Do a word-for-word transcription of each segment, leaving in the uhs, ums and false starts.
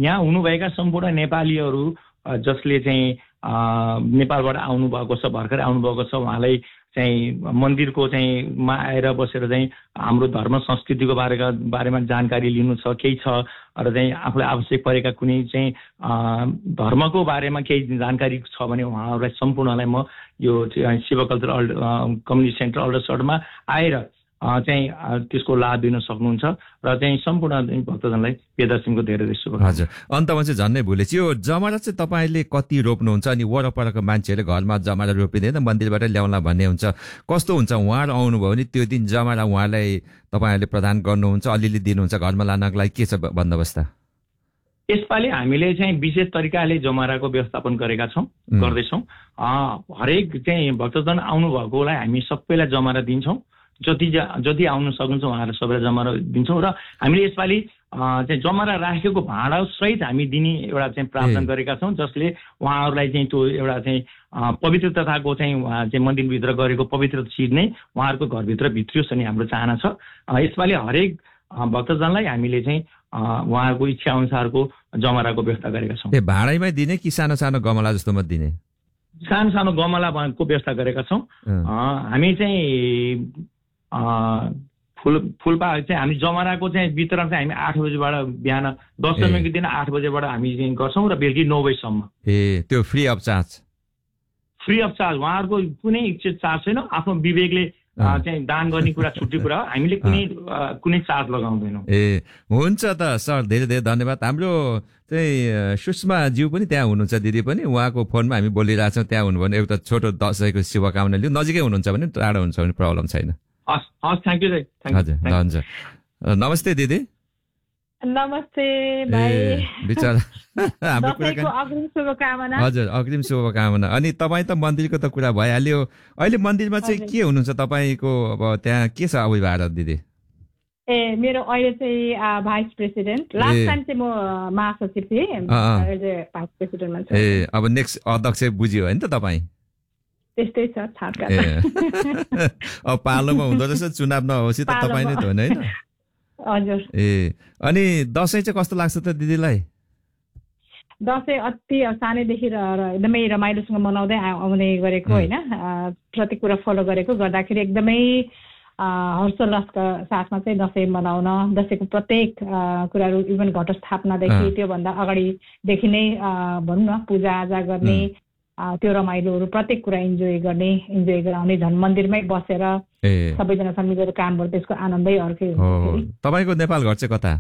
यहाँ हुनुभएका सम्पूर्ण नेपालीहरू जसले चाहिँ नेपालबाट आउनुभएको छ, भर्खर आउनुभएको छ, उहाँलाई चाहिँ मन्दिरको चाहिँ मा आएर बसेर चाहिँ हाम्रो धर्म संस्कृतिको बारेमा बारेमा जानकारी लिनु छ, केही छ र चाहिँ आफूलाई आवश्यक परेका कुनै चाहिँ धर्मको बारेमा केही जानकारी छ भने उहाँहरूलाई सम्पूर्णलाई म यो शिव कल्चरल कम्युनिटी सेन्टर अल्डरसटमा आएर चाहिँ त्यसको लाभ दिन सक्नुहुन्छ र चाहिँ सम्पूर्ण भक्तजनलाई प्रियदर्शनको धेरै धेरै शुभकामना। हजुर, अन्तमा चाहिँ झन्नै भुलेछु, यो जमरा चाहिँ तपाईँले कति रोप्नुहुन्छ अनि वरपरको मान्छेहरूले घरमा जमरा रोपिँदैन मन्दिरबाट ल्याउला भन्ने हुन्छ, कस्तो हुन्छ? उहाँहरू आउनुभयो भने त्यो दिन जमरा उहाँलाई तपाईँहरूले प्रदान गर्नुहुन्छ, अलिअलि दिनुहुन्छ घरमा लानको लागि, के छ बन्दोबस्त? यसपालि हामीले चाहिँ विशेष तरिकाले जमराको व्यवस्थापन गरेका छौँ, गर्दैछौँ। हरेक चाहिँ भक्तजन आउनुभएकोलाई हामी सबैलाई जमरा दिन्छौँ, जति जति आउन सक्नुहुन्छ उहाँहरू सबैलाई जमरा दिन्छौँ र हामीले यसपालि चाहिँ जमरा राखेको भाँडा सहित हामी दिने एउटा चाहिँ प्रावधान गरेका छौँ, जसले उहाँहरूलाई चाहिँ त्यो एउटा चाहिँ पवित्रताको चाहिँ चाहिँ मन्दिरभित्र गरेको पवित्र चिज नै उहाँहरूको घरभित्र भित्रियोस् भन्ने हाम्रो चाहना छ। यसपालि हरेक भक्तजनलाई हामीले चाहिँ उहाँहरूको इच्छा अनुसारको जमराको व्यवस्था गरेका छौँ। ए भाँडैमै दिने कि सानो सानो गमला जस्तोमा दिने? सानो सानो गमलाको व्यवस्था गरेका छौँ। हामी चाहिँ फुल फुलपा चाहिँ हामी जमराको चाहिँ वितरण चाहिँ हामी आठ बजीबाट बिहान दशमीको दिन आठ बजेबाट हामी चाहिँ गर्छौँ र बेलुकी नौ बजीसम्म। ए त्यो free of charge? Free of charge, उहाँहरूको कुनै चार्ज छैन, आफ्नो विवेकले चाहिँ दान गर्ने कुरा छुट्टी कुरा हो, हामीले कुनै कुनै चार्ज लगाउँदैनौँ। ए हुन्छ त सर, धेरै धेरै धन्यवाद। हाम्रो चाहिँ सुषमा ज्यू पनि त्यहाँ हुनुहुन्छ, दिदी पनि, उहाँको फोनमा हामी बोलिरहेछौँ, त्यहाँ हुनुभयो भने एउटा छोटो दसैँको शुभकामना लिउँ, नजिकै हुनुहुन्छ भने टाढो हुन्छ भने प्रब्लम छैन। हस् हस्, थ्याङ्क यू। हजुर हुन्छ, नमस्ते दिदी। नमस्ते भाइ, बिचरा हाम्रो कुरा अग्रिम शुभकामना। हजुर अग्रिम शुभकामना। अनि तपाईँ त मन्दिरको त कुरा भइहाल्यो, अहिले मन्दिरमा चाहिँ के हुनुहुन्छ तपाईँको? अब त्यहाँ के छ अभिभावक दिदी? ए मेरो अहिले चाहिँ भाइस प्रेसिडेन्ट, लास्ट टाइम चाहिँ म महासचिव थिएँ, अहिले भाइस प्रेसिडेन्टमा छु। ए अब नेक्स्ट अध्यक्ष बुझ्यो होइन त तपाईँ? त्यस्तै छ छाटका। अब पालोमा हुँदो रहेछ, चुनाव नहोस् त तपाईँ नै त होइन होइन? हजुर। ए अनि दसैँ चाहिँ कस्तो लाग्छ त दिदीलाई? दसैँ अति सानैदेखि एकदमै रमाइलोसँग मनाउँदै आउने गरेको होइन, प्रत्येक कुरा फलो गरेको गर्दाखेरि एकदमै हर्षोल्लासका साथमा चाहिँ दसैँ मनाउन, दसैँको प्रत्येक कुराहरू इभन घटस्थापनादेखि त्योभन्दा अगाडिदेखि नै भनौँ न पूजाआजा गर्ने, त्यो रमाइलोहरू प्रत्येक कुरा इन्जोय गर्ने, इन्जोय गराउने, झन् मन्दिरमै बसेर सबैजनासँग मिलेर काम गर्दा त्यसको आनन्दै अर्कै हुन्छ। तपाईँको नेपाल घर चाहिँ कता?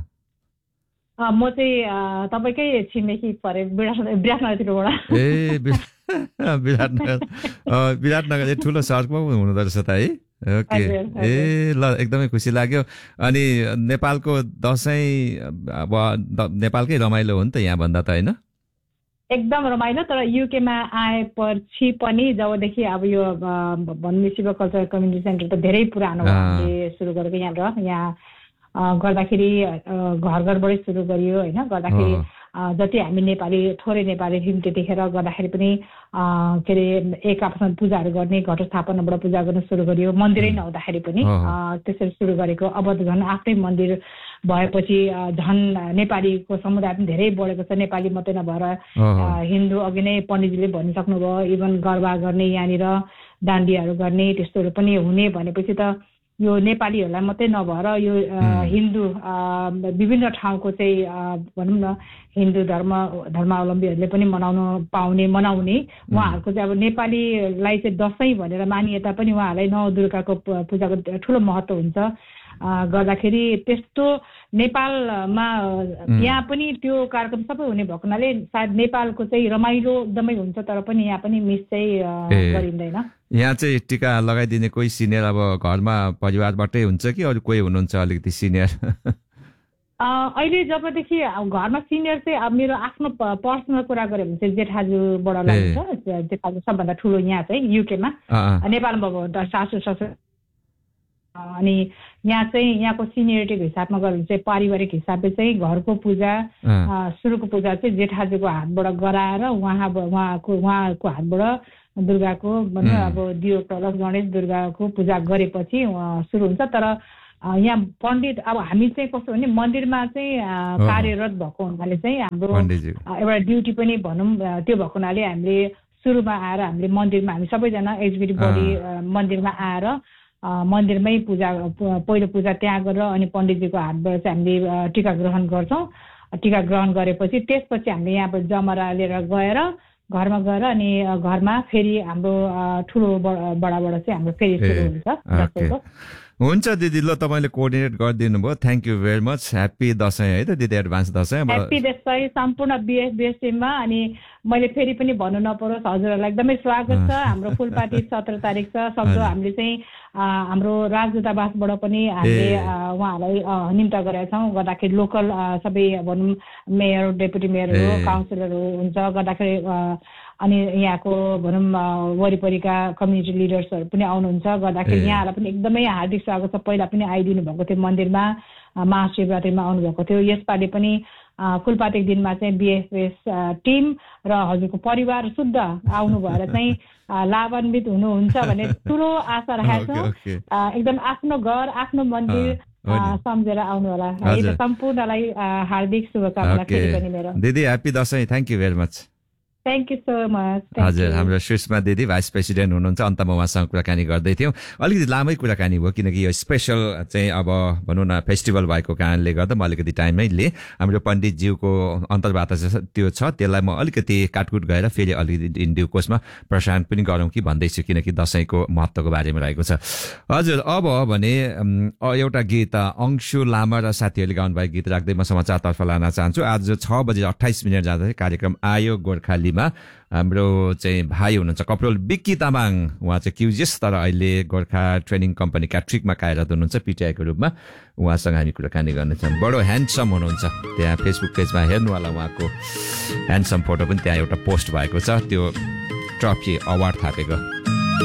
म चाहिँ तपाईँकै छिमेकी परे, विराटनगरतिरबाट। ए विराटनगर, विराटनगर ठुलो सहरमा हुनुहुँदो रहेछ त है? ओके, ए ल एकदमै खुसी लाग्यो। अनि नेपालको दसैँ अब नेपालकै रमाइलो हो नि त यहाँ भन्दा त होइन? एकदम रमाइलो। तर युकेमा आएपछि पनि जबदेखि अब यो भन्ने शिव कल्चरल कम्युनिटी सेन्टर त धेरै पुरानो हामीले सुरु गरेको यहाँ यहाँ गर्दाखेरि घर घरबाटै सुरु गरियो होइन, गर्दाखेरि जति हामी नेपाली थोरै नेपाली थियौँ त्यतिखेर गर्दाखेरि पनि के अरे एक आपसमा पूजाहरू गर्ने, घटस्थापनाबाट पूजा गर्न सुरु गरियो, मन्दिरै नहुँदाखेरि पनि त्यसरी सुरु गरेको। अब त झन् आफ्नै मन्दिर भएपछि झन् नेपालीको समुदाय पनि धेरै बढेको छ, नेपाली मात्रै नभएर हिन्दू अघि नै पण्डितजीले भनिसक्नुभयो, इभन गरबा गर्ने, यहाँनिर डान्डियाहरू गर्ने त्यस्तोहरू पनि हुने भनेपछि त यो नेपालीहरूलाई मात्रै नभएर यो हिन्दू विभिन्न ठाउँको चाहिँ भनौँ न हिन्दू धर्म धर्मावलम्बीहरूले पनि मनाउनु पाउने मनाउने उहाँहरूको चाहिँ अब नेपालीलाई चाहिँ दसैँ भनेर मानिए तापनि उहाँहरूलाई नौ दुर्गाको पूजाको ठुलो महत्त्व हुन्छ। गर्दाखेरि त्यस्तो नेपालमा यहाँ पनि त्यो कार्यक्रम सबै हुने भएको हुनाले सायद नेपालको चाहिँ रमाइलो एकदमै हुन्छ, तर पनि यहाँ पनि मिस चाहिँ गरिँदैन। यहाँ चाहिँ टिका लगाइदिने कोही सिनियर अब घरमा परिवारबाटै हुन्छ कि अरू कोही हुनुहुन्छ अलिकति सिनियर? अहिले जबदेखि घरमा सिनियर चाहिँ अब मेरो आफ्नो पर्सनल कुरा गऱ्यो भने चाहिँ जेठाजुबाट लाग्छ, जेठाजु सबभन्दा ठुलो यहाँ चाहिँ युकेमा, नेपालमा अब सासू ससुर। अनि यहाँ चाहिँ यहाँको सिनियरिटीको हिसाबमा गऱ्यो भने चाहिँ पारिवारिक हिसाबले चाहिँ घरको पूजा सुरुको पूजा चाहिँ जेठाजुको हातबाट गराएर उहाँ उहाँको उहाँको हातबाट दुर्गाको भनौँ अब दियो कलश गणेश दुर्गाको पूजा गरेपछि सुरु हुन्छ। तर यहाँ पण्डित अब हामी चाहिँ कस्तो भने मन्दिरमा चाहिँ कार्यरत भएको हुनाले चाहिँ हाम्रो एउटा ड्युटी पनि भनौँ त्यो भएको हुनाले हामीले सुरुमा आएर हामीले मन्दिरमा हामी सबैजना एक्जिक्युटिभ बडी मन्दिरमा आएर मन्दिरमै पूजा पहिलो पूजा त्यहाँ गरेर अनि पण्डितजीको हातबाट चाहिँ हामीले टीका ग्रहण गर्छौँ। टीका ग्रहण गरेपछि त्यसपछि हामीले यहाँबाट जमरा लिएर गएर घरमा गएर अनि घरमा फेरि हाम्रो ठुलो बडाबाट चाहिँ हाम्रो फेरि सुरु हुन्छ। हुन्छ दिदी, ल तपाईँले कोअर्डिनेट गरिदिनु भयो, thank you very much. Happy Dashain है त दिदी, एडभान्स दसैँ। ह्याप्पी दसैँ सम्पूर्ण बिएस बिएस टिममा। अनि मैले फेरि पनि भन्नु नपरोस्, हजुरहरूलाई एकदमै स्वागत छ। हाम्रो फुलपाती सत्र तारिक छ। सक्दो हामीले चाहिँ हाम्रो राजदूतावासबाट पनि हामीले उहाँहरूलाई निम्ता गरेका छौँ। गर्दाखेरि लोकल सबै भनौँ मेयर, डेपुटी मेयरहरू, काउन्सिलरहरू हुन्छ गर्दाखेरि अनि यहाँको भनौँ वरिपरिका कम्युनिटी लिडर्सहरू पनि आउनुहुन्छ गर्दाखेरि यहाँहरूलाई पनि एकदमै हार्दिक स्वागत छ। पहिला पनि आइदिनु भएको थियो मन्दिरमा, महाशिवरात्रिमा आउनुभएको थियो। यसपालि पनि फुलपातीको दिनमा चाहिँ बिएफएस टिम र हजुरको परिवार शुद्ध आउनु भएर चाहिँ लाभान्वित हुनुहुन्छ भन्ने ठुलो आशा राखेको छौँ। एकदम आफ्नो घर आफ्नो मन्दिर सम्झेर आउनु होला। सम्पूर्णलाई हार्दिक शुभकामना फेरि पनि मेरो। दिदी happy Dashain, thank you very much. Thank you so much. हजुर, हाम्रो सुषमा दिदी भाइस प्रेसिडेन्ट हुनुहुन्छ। अन्तमा उहाँसँग कुराकानी गर्दै थियौँ। अलिकति लामै कुराकानी भयो किनकि यो स्पेसल चाहिँ अब भनौँ न फेस्टिभल भएको कारणले गर्दा म अलिकति टाइमै लिएँ। हाम्रो पण्डितज्यूको अन्तर्वार्ता त्यो छ, त्यसलाई म अलिकति काटकुट गएर फेरि अलिकति ड्यु कोर्समा प्रसारण पनि गरौँ कि भन्दैछु किनकि दसैँको महत्त्वको बारेमा रहेको छ। हजुर, अब भने एउटा गीत अंशु लामा र साथीहरूले गाउनुभएको गीत राख्दै म समाचारतर्फ लान चाहन्छु। आज छ बजे अठाइस मिनट जाँदा कार्यक्रम आयो गोर्खाली हाम्रो चाहिँ भाइ हुनुहुन्छ कप्रोल बिक्की तामाङ, उहाँ चाहिँ क्युजिएस तर अहिले गोर्खा ट्रेनिङ कम्पनी क्याट्रिकमा कार्यरत हुनुहुन्छ पिटिआईको रूपमा। उहाँसँग हामी कुराकानी गर्नेछौँ। बडो ह्यान्डसम हुनुहुन्छ, त्यहाँ फेसबुक पेजमा हेर्नु होला, उहाँको ह्यान्डसम फोटो पनि त्यहाँ एउटा पोस्ट भएको छ, त्यो ट्रफी अवार्ड थापेको।